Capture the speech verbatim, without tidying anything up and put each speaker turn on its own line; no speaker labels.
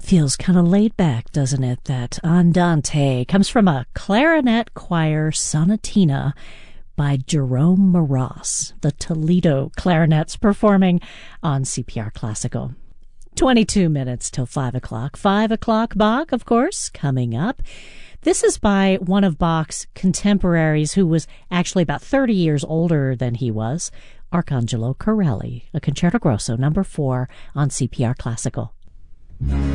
Feels kind of laid back, doesn't it? That Andante comes from a clarinet choir sonatina by Jerome Maras, the Toledo Clarinets, performing on C P R Classical. twenty-two minutes till five o'clock. five o'clock Bach, of course, coming up. This is by one of Bach's contemporaries who was actually about thirty years older than he was, Arcangelo Corelli, a Concerto Grosso number four on C P R Classical.